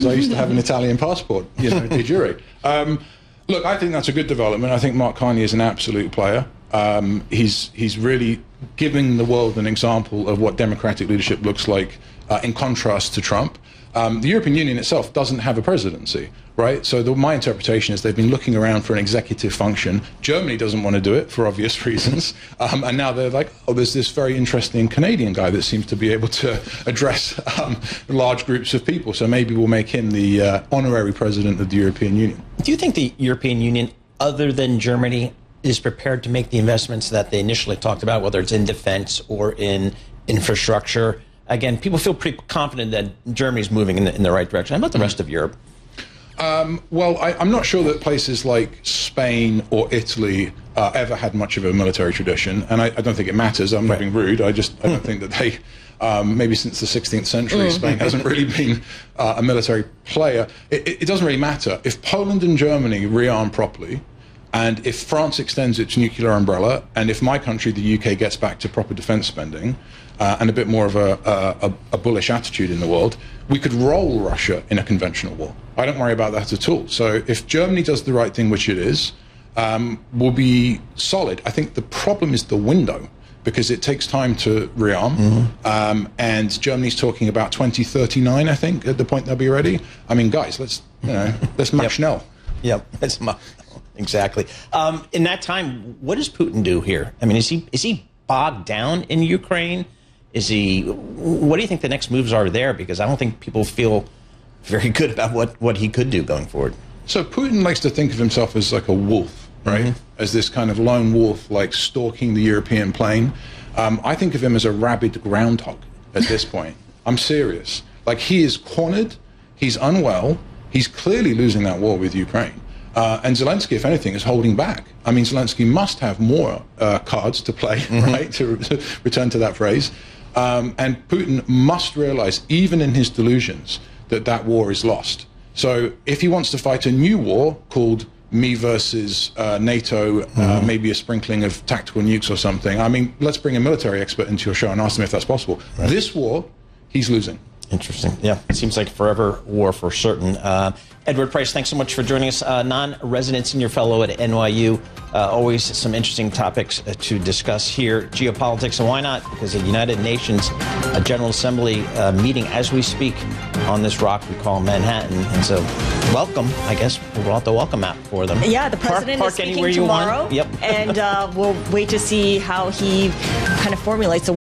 I used to have an Italian passport, de jure. Look, I think that's a good development. I think Mark Carney is an absolute player. He's really giving the world an example of what democratic leadership looks like in contrast to Trump. The European Union itself doesn't have a presidency, right? So my interpretation is they've been looking around for an executive function. Germany doesn't want to do it for obvious reasons. And now they're like, oh, there's this very interesting Canadian guy that seems to be able to address large groups of people. So maybe we'll make him the honorary president of the European Union. Do you think the European Union, other than Germany, is prepared to make the investments that they initially talked about, whether it's in defense or in infrastructure? Again, people feel pretty confident that Germany's moving in the right direction. How about the rest of Europe? Well, I'm not sure that places like Spain or Italy ever had much of a military tradition, and I don't think it matters. I'm not being rude. I don't think that they, maybe since the 16th century, Spain hasn't really been a military player. It doesn't really matter. If Poland and Germany rearm properly, and if France extends its nuclear umbrella, and if my country, the UK, gets back to proper defense spending, and a bit more of a bullish attitude in the world, we could roll Russia in a conventional war. I don't worry about that at all. So if Germany does the right thing, which it is, we'll be solid. I think the problem is the window, because it takes time to rearm. And Germany's talking about 2039, I think, at the point they'll be ready. I mean, guys, let's match Schnell. Yep, exactly. In that time, what does Putin do here? I mean, is he bogged down in Ukraine? What do you think the next moves are there? Because I don't think people feel very good about what he could do going forward. So Putin likes to think of himself as like a wolf, right? As this kind of lone wolf, like stalking the European plain. I think of him as a rabid groundhog at this point. I'm serious. Like, he is cornered, he's unwell, he's clearly losing that war with Ukraine. And Zelensky, if anything, is holding back. I mean, Zelensky must have more cards to play, right, to return to that phrase. And Putin must realize, even in his delusions, that war is lost. So if he wants to fight a new war called me versus NATO, maybe a sprinkling of tactical nukes or something, I mean, let's bring a military expert into your show and ask him if that's possible. Right. This war, he's losing. Interesting. Yeah, it seems like forever war for certain. Edward Price, thanks so much for joining us. Non-resident senior fellow at NYU. Always some interesting topics to discuss here. Geopolitics, and why not? Because the United Nations General Assembly meeting as we speak on this rock we call Manhattan. And so, welcome. I guess we'll have the welcome app for them. Yeah, the president is speaking tomorrow. Yep. And we'll wait to see how he kind of formulates the